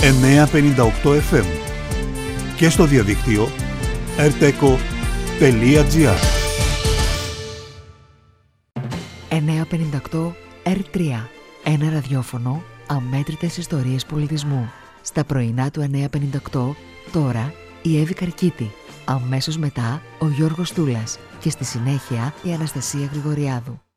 958 FM και στο διαδίκτυο rteco.gr. 958 R3. Ένα ραδιόφωνο, αμέτρητες ιστορίες πολιτισμού. Στα πρωινά του 958, τώρα η Εύη Καρκίτη. Αμέσως μετά ο Γιώργος Τούλας και στη συνέχεια η Αναστασία Γρηγοριάδου.